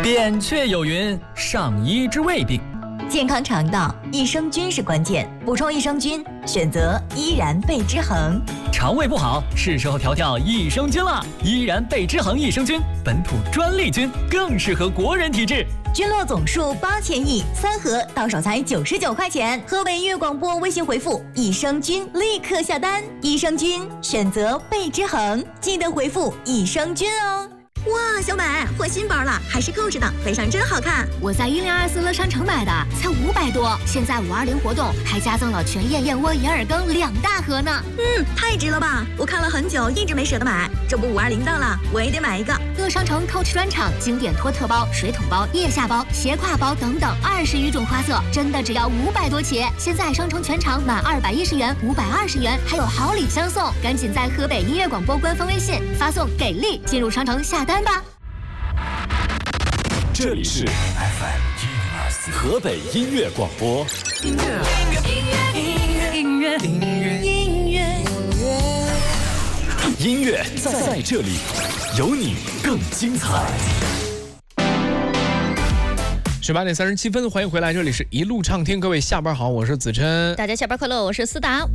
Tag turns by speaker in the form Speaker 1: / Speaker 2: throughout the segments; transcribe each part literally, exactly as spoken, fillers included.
Speaker 1: 扁鹊有云：上医治未病。
Speaker 2: 健康肠道，益生菌是关键，补充益生菌，选择依然贝之恒。
Speaker 1: 肠胃不好，是时候调调益生菌了。依然贝之恒益生菌，本土专利菌，更适合国人体质。
Speaker 2: 菌落总数八千亿，三盒到手才九十九块钱。河北音乐广播微信回复益生菌，立刻下单。益生菌选择贝之恒，记得回复益生菌哦。哇，小美换新包了，还是购置的，背上真好看。
Speaker 3: 我在一零二四乐商城买的，才五百多。现在五二零活动还加赠了全燕燕窝银耳羹两大盒呢。
Speaker 2: 嗯，太值了吧！我看了很久，一直没舍得买。这不五二零到了，我也得买一个。
Speaker 3: 乐商城 Coach 专场经典托特包、水桶包、腋下包、斜挎包等等二十余种花色，真的只要五百多起。现在商城全场满二百一十元、五百二十元，还有好礼相送。赶紧在河北音乐广播官方微信发送“给力”进入商城下单吧。
Speaker 4: 这里是 F M 一零二四河北音乐广播。音乐，音乐，音乐，音乐，音乐，音乐，音乐在在这里，有你更精彩。
Speaker 5: 十八点三十七分，欢迎回来，这里是一路畅听，各位下班好，我是子琛。
Speaker 6: 大家下班快乐，我是思达。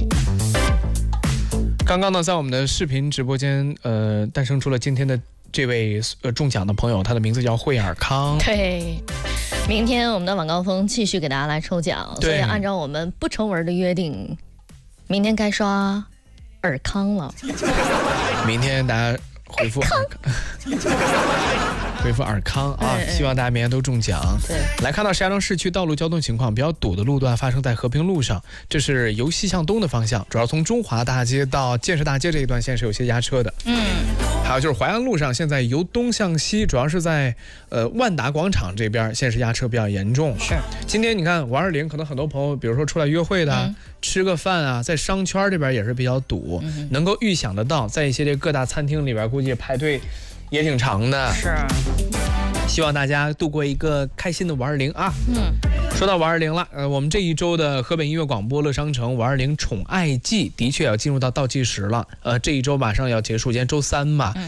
Speaker 5: 刚刚呢，在我们的视频直播间，呃，诞生出了今天的这位呃中奖的朋友，他的名字叫惠尔康。
Speaker 6: 对，明天我们的晚高峰继续给大家来抽奖，所以按照我们不成文的约定，明天该刷尔康了。
Speaker 5: 明天大家回复尔康。回复尔康啊！希望大家明天都中奖。
Speaker 6: 对，
Speaker 5: 来看到石家庄市区道路交通情况，比较堵的路段发生在和平路上，这是由西向东的方向，主要从中华大街到建设大街这一段线是有些压车的。嗯，还有就是淮安路上，现在由东向西，主要是在呃万达广场这边，现在是压车比较严重。
Speaker 6: 是，
Speaker 5: 今天你看五二零，可能很多朋友，比如说出来约会的。嗯，吃个饭啊，在商圈这边也是比较堵，嗯，能够预想得到，在一些这各大餐厅里边，估计排队也挺长的。
Speaker 6: 是，
Speaker 5: 希望大家度过一个开心的五二零啊。
Speaker 6: 嗯，
Speaker 5: 说到五二零了，呃，我们这一周的河北音乐广播乐商城五二零宠爱季的确要进入到倒计时了。呃，这一周马上要结束，今天周三嘛。嗯